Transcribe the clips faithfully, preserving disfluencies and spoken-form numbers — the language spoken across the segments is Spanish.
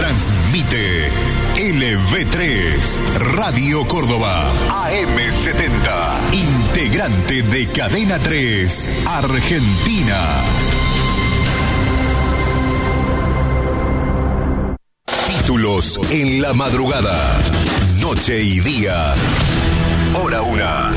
Transmite L V tres, Radio Córdoba, A M setenta, integrante de Cadena tres, Argentina. Títulos en la madrugada, noche y día, hora una.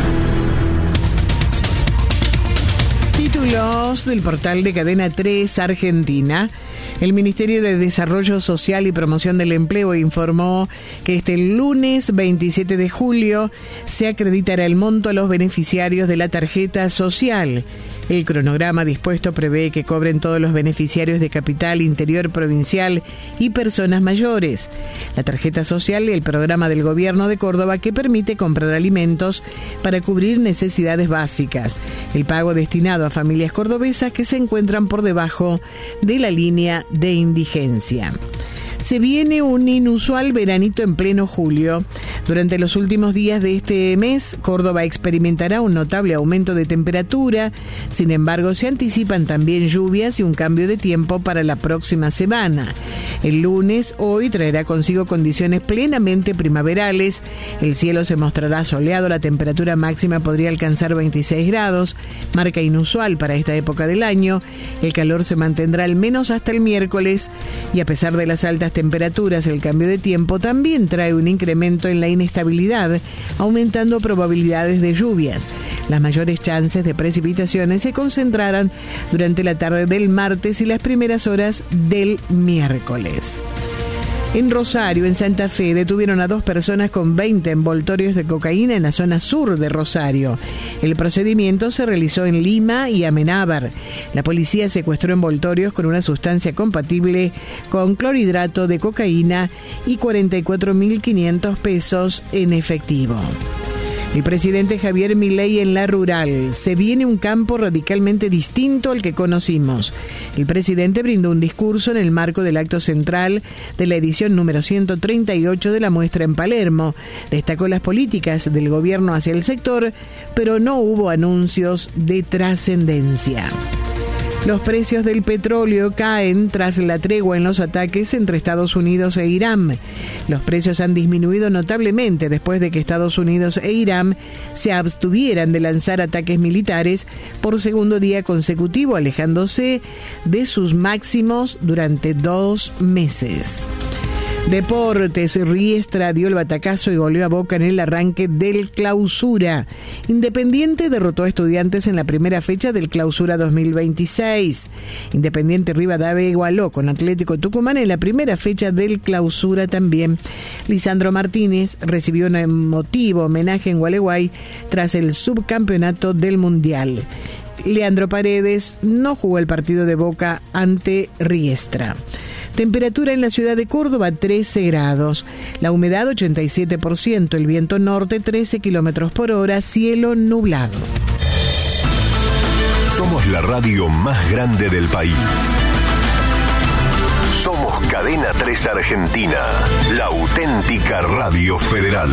Títulos del portal de Cadena tres Argentina. El Ministerio de Desarrollo Social y Promoción del Empleo informó que este lunes veintisiete de julio se acreditará el monto a los beneficiarios de la tarjeta social. El cronograma dispuesto prevé que cobren todos los beneficiarios de Capital, Interior Provincial y personas mayores. La tarjeta social y el programa del Gobierno de Córdoba que permite comprar alimentos para cubrir necesidades básicas. El pago destinado a familias cordobesas que se encuentran por debajo de la línea de indigencia. Se viene un inusual veranito en pleno julio. Durante los últimos días de este mes, Córdoba experimentará un notable aumento de temperatura. Sin embargo, se anticipan también lluvias y un cambio de tiempo para la próxima semana. El lunes, hoy, traerá consigo condiciones plenamente primaverales. El cielo se mostrará soleado, la temperatura máxima podría alcanzar veintiséis grados, marca inusual para esta época del año. El calor se mantendrá al menos hasta el miércoles y a pesar de las altas temperaturas, el cambio de tiempo también trae un incremento en la inestabilidad, aumentando probabilidades de lluvias. Las mayores chances de precipitaciones se concentrarán durante la tarde del martes y las primeras horas del miércoles. En Rosario, en Santa Fe, detuvieron a dos personas con veinte envoltorios de cocaína en la zona sur de Rosario. El procedimiento se realizó en Lima y Amenábar. La policía secuestró envoltorios con una sustancia compatible con clorhidrato de cocaína y cuarenta y cuatro mil quinientos pesos en efectivo. El presidente Javier Milei en La Rural. Se viene un campo radicalmente distinto al que conocimos. El presidente brindó un discurso en el marco del acto central de la edición número ciento treinta y ocho de la muestra en Palermo. Destacó las políticas del gobierno hacia el sector, pero no hubo anuncios de trascendencia. Los precios del petróleo caen tras la tregua en los ataques entre Estados Unidos e Irán. Los precios han disminuido notablemente después de que Estados Unidos e Irán se abstuvieran de lanzar ataques militares por segundo día consecutivo, alejándose de sus máximos durante dos meses. Deportes, Riestra dio el batacazo y goleó a Boca en el arranque del Clausura. Independiente derrotó a Estudiantes en la primera fecha del Clausura dos mil veintiséis. Independiente Rivadavia igualó con Atlético Tucumán en la primera fecha del Clausura también. Lisandro Martínez recibió un emotivo homenaje en Gualeguay tras el subcampeonato del Mundial. Leandro Paredes no jugó el partido de Boca ante Riestra. Temperatura en la ciudad de Córdoba, trece grados. La humedad, ochenta y siete por ciento. El viento norte, trece kilómetros por hora. Cielo nublado. Somos la radio más grande del país. Somos Cadena tres Argentina, la auténtica radio federal.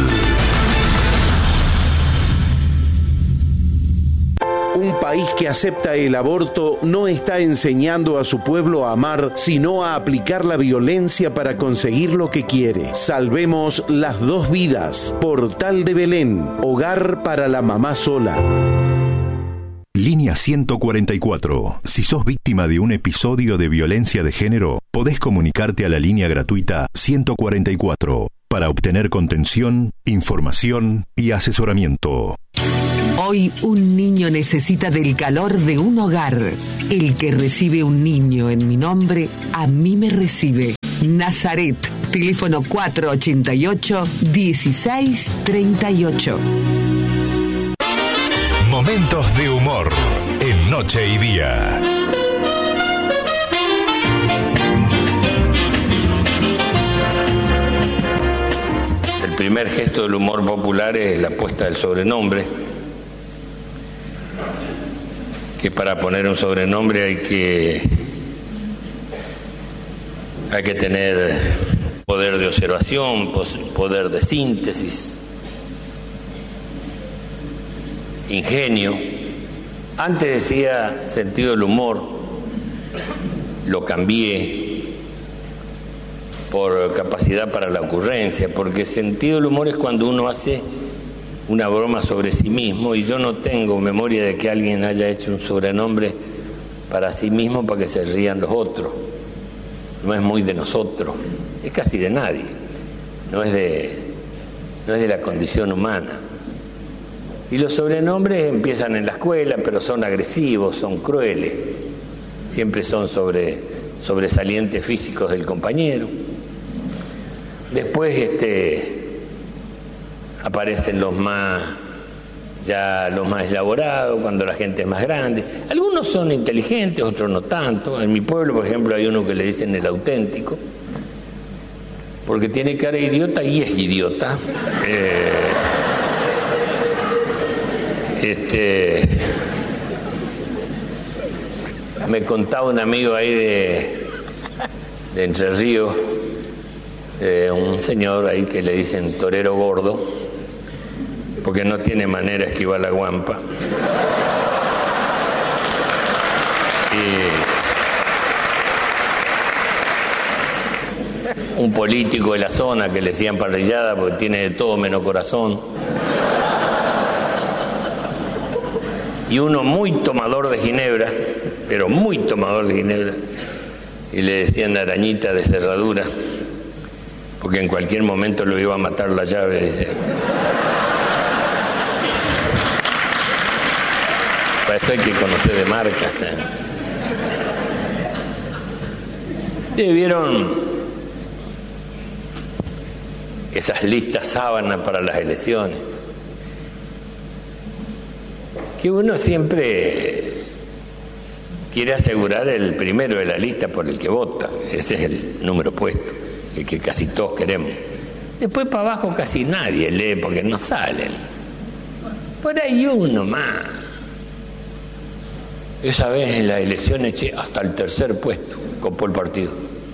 Un país que acepta el aborto no está enseñando a su pueblo a amar, sino a aplicar la violencia para conseguir lo que quiere. Salvemos las dos vidas. Portal de Belén, hogar para la mamá sola. Línea ciento cuarenta y cuatro. Si sos víctima de un episodio de violencia de género, podés comunicarte a la línea gratuita ciento cuarenta y cuatro para obtener contención, información y asesoramiento. Hoy un niño necesita del calor de un hogar. El que recibe un niño en mi nombre, a mí me recibe. Nazaret, teléfono cuatro ochenta y ocho, dieciséis treinta y ocho. Momentos de humor en Noche y Día. El primer gesto del humor popular es la puesta del sobrenombre, que para poner un sobrenombre hay que hay que tener poder de observación, poder de síntesis, ingenio. Antes decía sentido del humor, lo cambié por capacidad para la ocurrencia, porque sentido del humor es cuando uno hace una broma sobre sí mismo, y yo no tengo memoria de que alguien haya hecho un sobrenombre para sí mismo para que se rían los otros. No es muy de nosotros, es casi de nadie, no es de, no es de la condición humana. Y los sobrenombres empiezan en la escuela, pero son agresivos, son crueles, siempre son sobre, sobresalientes físicos del compañero. Después este, aparecen los más, ya los más elaborados, cuando la gente es más grande. Algunos son inteligentes, otros no tanto. En mi pueblo, por ejemplo, hay uno que le dicen el auténtico, porque tiene cara de idiota y es idiota. Eh, este, me contaba un amigo ahí de, de Entre Ríos, eh, un señor ahí que le dicen torero gordo, porque no tiene manera de esquivar la guampa. Y un político de la zona que le decían parrillada porque tiene de todo menos corazón. Y uno muy tomador de ginebra, pero muy tomador de ginebra, y le decían arañita de cerradura, porque en cualquier momento lo iba a matar la llave, dice. Para eso hay que conocer de marcas. ¿Eh? ¿Vieron esas listas sábanas para las elecciones? Que uno siempre quiere asegurar el primero de la lista por el que vota. Ese es el número puesto, el que casi todos queremos. Después para abajo casi nadie lee porque no salen. Por ahí uno más. Esa vez en las elecciones eché hasta el tercer puesto, copó el partido.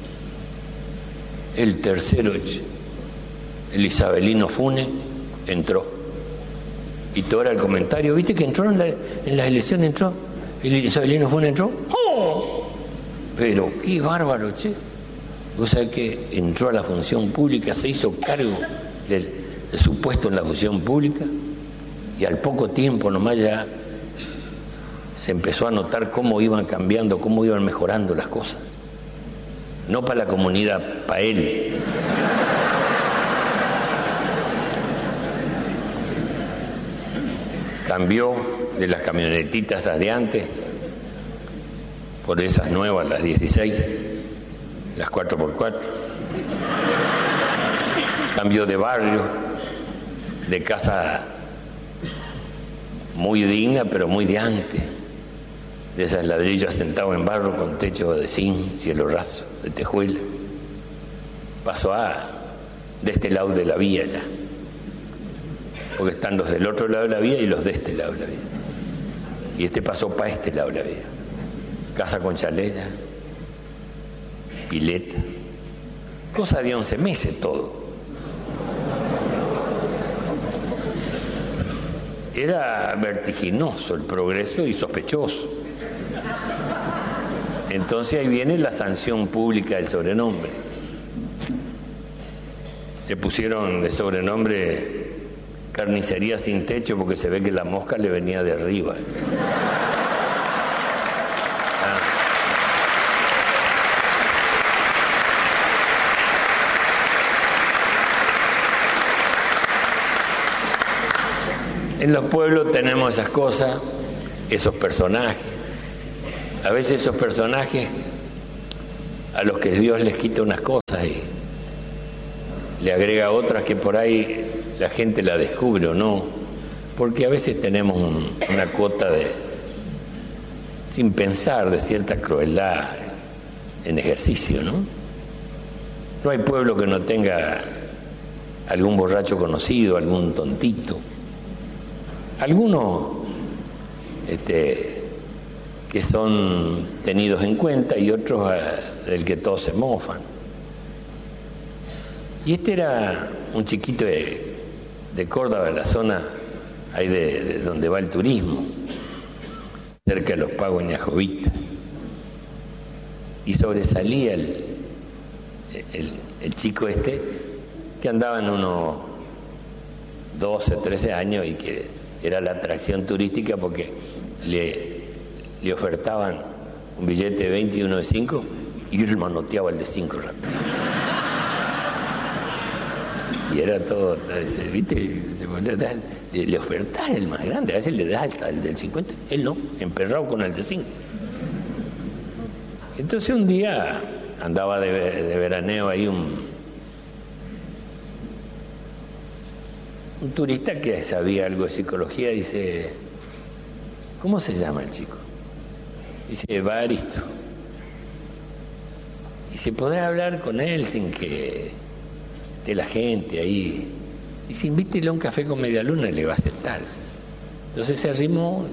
El tercero eché. El Isabelino Funes entró. Y todo era el comentario, ¿viste que entró en, la, en las elecciones? Entró. El Isabelino Funes entró. ¡Oh! Pero qué bárbaro, che. Vos sabés que entró a la función pública, se hizo cargo del, de su puesto en la función pública, y al poco tiempo nomás ya se empezó a notar cómo iban cambiando, cómo iban mejorando las cosas. No para la comunidad, para él. Cambió de las camionetitas de antes por esas nuevas, las dieciséis, las cuatro por cuatro. Cambió de barrio, de casa muy digna, pero muy de antes, de esas ladrillos asentados en barro con techo de zinc, cielo raso, de tejuela. Pasó a de este lado de la vía ya, porque están los del otro lado de la vía y los de este lado de la vía. Y este pasó para este lado de la vía. Casa con chaleta, pileta, cosa de once meses todo. Era vertiginoso el progreso y sospechoso. Entonces ahí viene la sanción pública del sobrenombre. Le pusieron de sobrenombre carnicería sin techo porque se ve que la mosca le venía de arriba. Ah. En los pueblos tenemos esas cosas, esos personajes. A veces esos personajes a los que Dios les quita unas cosas y le agrega otras que por ahí la gente la descubre o no, porque a veces tenemos un, una cuota de, sin pensar, de cierta crueldad en ejercicio, ¿no? No hay pueblo que no tenga algún borracho conocido, algún tontito, algunos este, que son tenidos en cuenta y otros uh, del que todos se mofan. Y este era un chiquito de de Córdoba, la zona ahí de, de donde va el turismo, cerca de los Pagos Ñajovita, y sobresalía el, el, el chico este, que andaba en unos doce, trece años y que era la atracción turística porque le, le ofertaban un billete de veinte y uno de cinco y él manoteaba el de cinco rápido. Y era todo, ¿viste? Le, le ofertaba el más grande, a veces le da el del cincuenta, él no, emperrado con el de cinco. Entonces un día andaba de, de veraneo ahí un, un turista que sabía algo de psicología, dice, ¿cómo se llama el chico? Dice, Evaristo. Y se podrá hablar con él sin que de la gente ahí. Y si invítelo a un café con media luna le va a aceptar. Entonces se arrimó.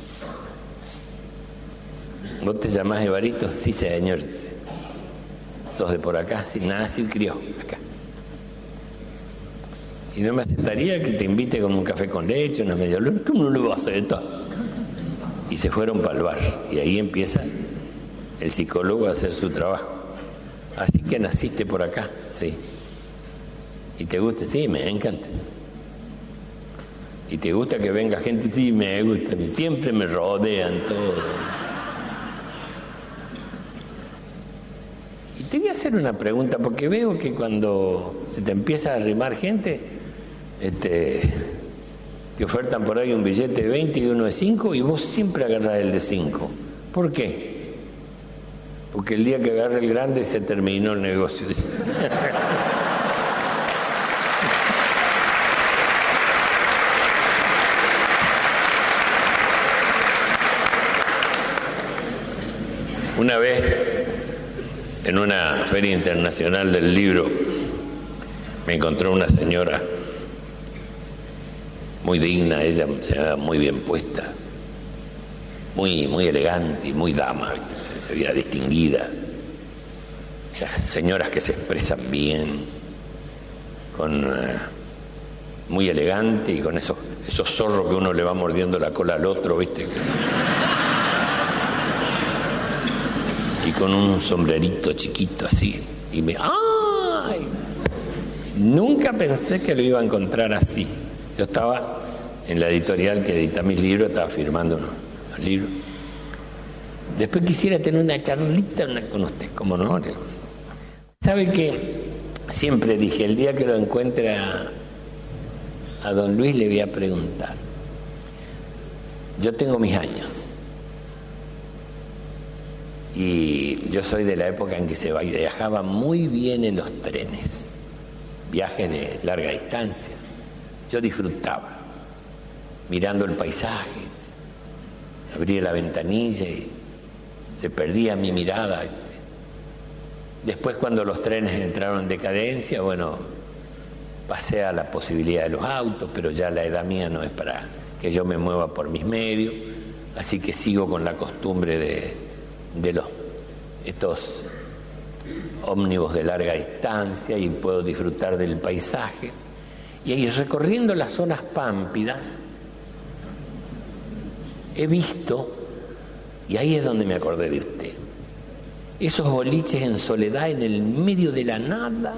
¿Vos te llamás Evaristo? Sí, señor. ¿Sos de por acá? Sí, nada, sí, crió acá. ¿Y no me aceptaría que te invite con un café con leche, una media luna? ¿Cómo no lo vas a aceptar? Y se fueron para el bar. Y ahí empieza el psicólogo a hacer su trabajo. Así que naciste por acá, sí. ¿Y te gusta? Sí, me encanta. ¿Y te gusta que venga gente? Sí, me gusta. Siempre me rodean todos. Y te voy a hacer una pregunta, porque veo que cuando se te empieza a arrimar gente, este, te ofertan por ahí un billete de veinte y uno de cinco, y vos siempre agarrás el de cinco. ¿Por qué? Porque el día que agarre el grande se terminó el negocio. Una vez, en una feria internacional del libro, me encontró una señora muy digna, ella se veía muy bien puesta, muy, muy elegante y muy dama, se, se veía distinguida. Las señoras que se expresan bien, con uh, muy elegante y con esos, esos zorros que uno le va mordiendo la cola al otro, ¿viste? Y con un sombrerito chiquito así. Y me... ¡Ay! Nunca pensé que lo iba a encontrar así. Yo estaba en la editorial que edita mis libros, estaba firmando unos, unos libros. Después quisiera tener una charlita una, con usted, como no. ¿Sabe qué? Siempre dije, el día que lo encuentre a, a don Luis le voy a preguntar. Yo tengo mis años. Y yo soy de la época en que se viajaba muy bien en los trenes, viajes de larga distancia. Yo disfrutaba, mirando el paisaje, abría la ventanilla y se perdía mi mirada. Después, cuando los trenes entraron en decadencia, bueno, pasé a la posibilidad de los autos, pero ya la edad mía no es para que yo me mueva por mis medios, así que sigo con la costumbre de de los estos ómnibus de larga distancia y puedo disfrutar del paisaje. Y ahí, recorriendo las zonas pámpidas, he visto, y ahí es donde me acordé de usted, esos boliches en soledad en el medio de la nada.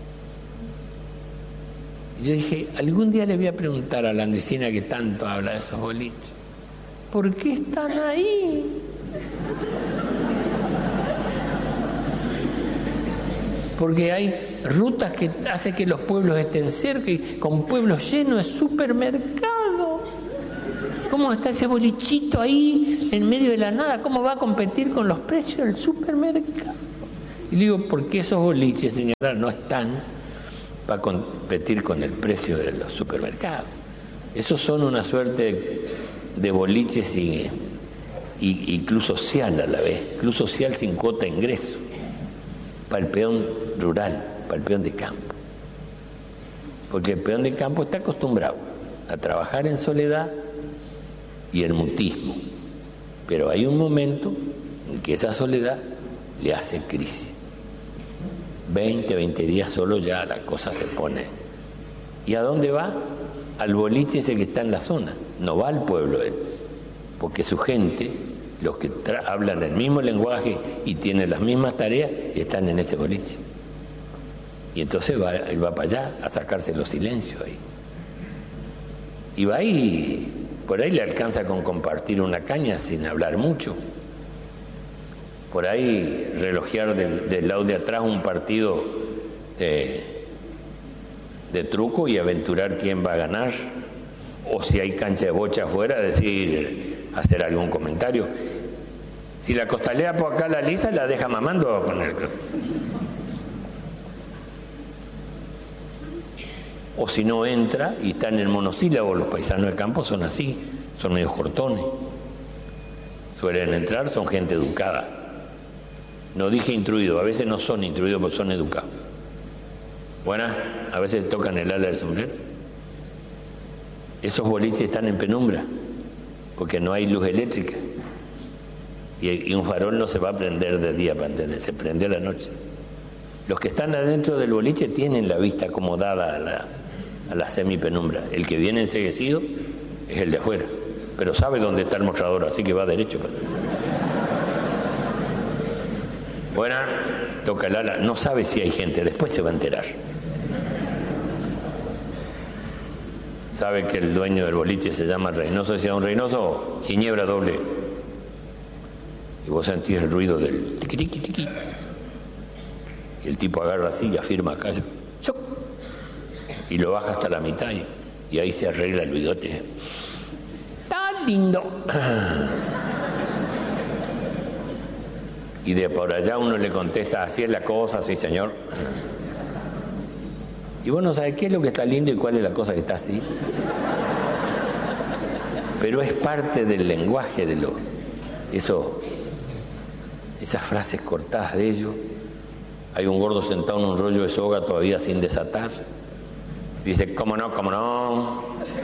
Yo dije, algún día le voy a preguntar a la andesina que tanto habla de esos boliches, ¿por qué están ahí? Porque hay rutas que hacen que los pueblos estén cerca y con pueblos llenos de supermercados. ¿Cómo está ese bolichito ahí en medio de la nada? ¿Cómo va a competir con los precios del supermercado? Y le digo, porque esos boliches, señora, no están para competir con el precio de los supermercados. Esos son una suerte de, de boliches y, y, y club social a la vez, club social sin cuota de ingreso, para el peón rural, para el peón de campo. Porque el peón de campo está acostumbrado a trabajar en soledad y el mutismo. Pero hay un momento en que esa soledad le hace crisis. veinte, veinte días solo ya la cosa se pone. ¿Y a dónde va? Al boliche ese que está en la zona. No va al pueblo él. Porque su gente, los que tra- hablan el mismo lenguaje y tienen las mismas tareas, están en ese boliche. Y entonces va, él va para allá a sacarse los silencios ahí. Y va ahí, por ahí le alcanza con compartir una caña sin hablar mucho. Por ahí relojear del, del lado de atrás un partido de, de truco y aventurar quién va a ganar. O si hay cancha de bocha afuera, decir, hacer algún comentario. Si la costalea por acá la lisa, la deja mamando con el... O si no entra y está en el monosílabo, los paisanos del campo son así, son medios cortones. Suelen entrar, son gente educada. No dije instruido, a veces no son instruidos, pero son educados. Buenas, a veces tocan el ala del sombrero. Esos boliches están en penumbra, porque no hay luz eléctrica. Y, y un farol no se va a prender de día, para entender, se prende a la noche. Los que están adentro del boliche tienen la vista acomodada a la, a la semipenumbra. El que viene enseguecido es el de afuera, pero sabe dónde está el mostrador, así que va derecho. Buena, toca el ala, no sabe si hay gente, después se va a enterar. Sabe que el dueño del boliche se llama Reynoso, decía don Reynoso, Ginebra doble. Y vos sentís el ruido del tiqui tiqui tiqui. Y el tipo agarra así y afirma acá. Y lo baja hasta la mitad y, y ahí se arregla el bigote. ¡Tan lindo! Y de por allá uno le contesta, así es la cosa, sí señor. Y vos no sabés qué es lo que está lindo y cuál es la cosa que está así. Pero es parte del lenguaje de lo, eso, esas frases cortadas de ellos. Hay un gordo sentado en un rollo de soga todavía sin desatar. Dice, cómo no, cómo no.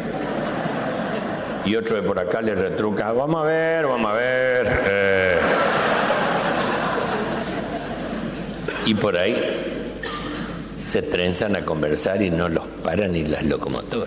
Y otro de por acá le retruca, vamos a ver, vamos a ver. Eh. Y por ahí se trenzan a conversar y no los paran ni las locomotoras.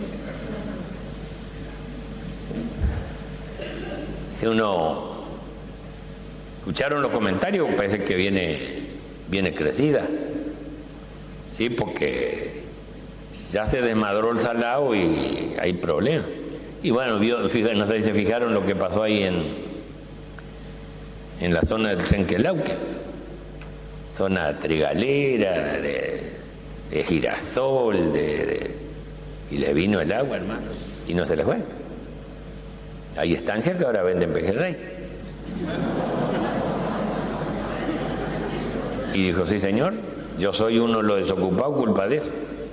Si uno escucharon los comentarios, parece que viene, viene crecida. Sí, porque ya se desmadró el salado y hay problemas. Y bueno, vio, fíjate, no sé si se fijaron lo que pasó ahí en, en la zona del Trenquelauque. Zona trigalera, de, de girasol, de, de, y le vino el agua, hermano, y no se les fue. Hay estancias que ahora venden pejerrey. Y dijo, sí señor, yo soy uno de los desocupados, culpa de eso.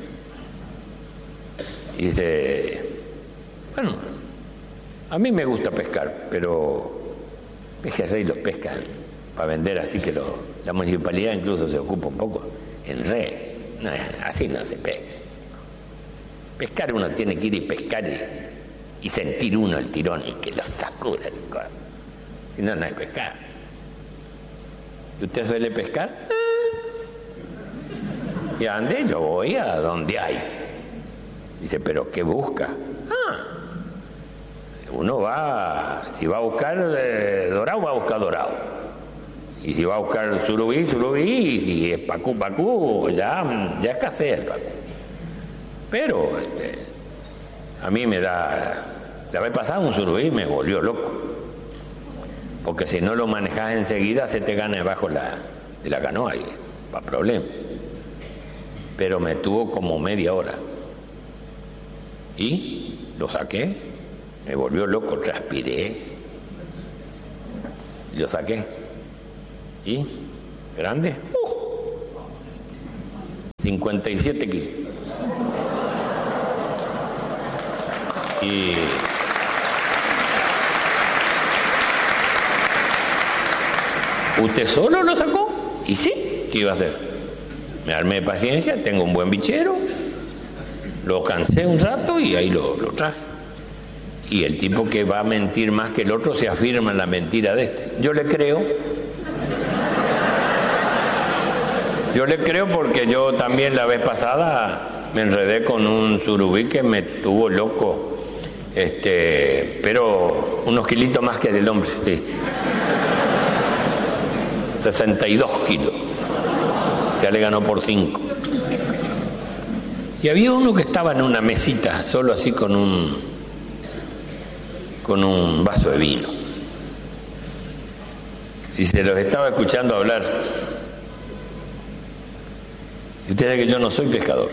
Y dice, bueno, a mí me gusta pescar, pero pejerrey lo pescan para vender, así que lo, la municipalidad incluso se ocupa un poco en red. No, así no se pesca. Pescar uno tiene que ir y pescar y, y sentir uno el tirón y que lo sacuda el codo. Si no, no hay pescar. ¿Y usted suele pescar? ¿Y a dónde? Yo voy a donde hay. Dice, ¿pero qué busca? Ah, uno va, si va a buscar eh, dorado, va a buscar dorado. Y si va a buscar surubí, surubí, y si es pacú, pacú, ya, ya escasea el pacú. Pero este, a mí me da, la vez pasada un surubí me volvió loco. Porque si no lo manejas enseguida, se te gana debajo la, de la canoa y para problema. Pero me tuvo como media hora. Y lo saqué, me volvió loco, transpiré. Y lo saqué. ¿Y? ¿Grande? Uh, cincuenta y siete kilos. Y ¿usted solo lo sacó? Y sí, ¿qué iba a hacer? Me armé de paciencia, tengo un buen bichero, lo cansé un rato y ahí lo, lo traje. Y el tipo que va a mentir más que el otro se afirma en la mentira de este. Yo le creo. Yo le creo porque yo también la vez pasada me enredé con un surubí que me tuvo loco. Este, pero unos kilitos más que del hombre, sí. sesenta y dos kilos. Ya le ganó por cinco. Y había uno que estaba en una mesita, solo así con un, con un vaso de vino. Y se los estaba escuchando hablar. Y usted sabe que yo no soy pescador.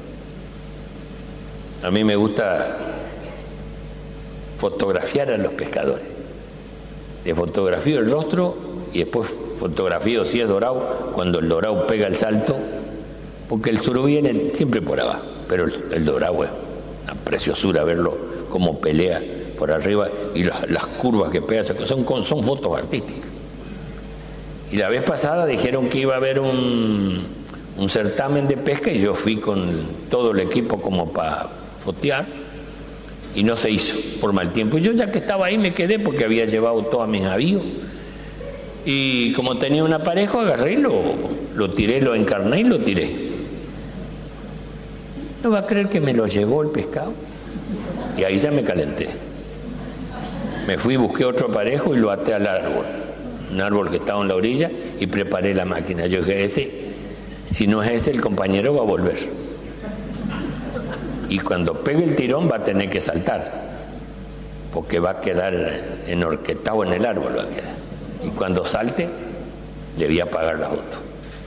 A mí me gusta fotografiar a los pescadores. Le fotografío el rostro y después fotografío si es dorado, cuando el dorado pega el salto, porque el surubí viene siempre por abajo, pero el, el dorado es una preciosura verlo como pelea por arriba y las, las curvas que pega, son, son fotos artísticas. Y la vez pasada dijeron que iba a haber un, un certamen de pesca y yo fui con todo el equipo como para fotear y no se hizo por mal tiempo. Y yo ya que estaba ahí me quedé porque había llevado todos mis avíos y como tenía un aparejo agarré y lo, lo tiré, lo encarné y lo tiré. ¿No va a creer que me lo llevó el pescado? Y ahí ya me calenté. Me fui, busqué otro aparejo y lo até al árbol. Un árbol que estaba en la orilla y preparé la máquina. Yo dije, ese, si no es ese, el compañero va a volver. Y cuando pegue el tirón va a tener que saltar, porque va a quedar enhorquetado en el árbol. Va a quedar. Y cuando salte, le voy a pagar la foto.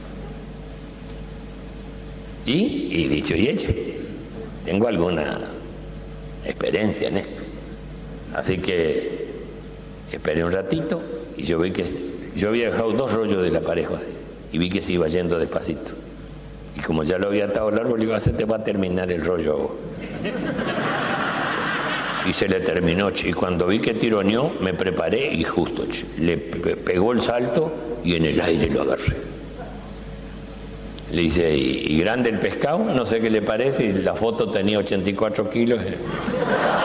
Y, y dicho y hecho, tengo alguna experiencia en esto. Así que esperé un ratito y yo vi que yo había dejado dos rollos del aparejo así y vi que se iba yendo despacito. Y como ya lo había atado al árbol, digo, se te va a terminar el rollo. Y se le terminó, y cuando vi que tironeó, me preparé y justo le pegó el salto y en el aire lo agarré. Le dice, ¿y grande el pescado? No sé qué le parece, y la foto tenía ochenta y cuatro kilos.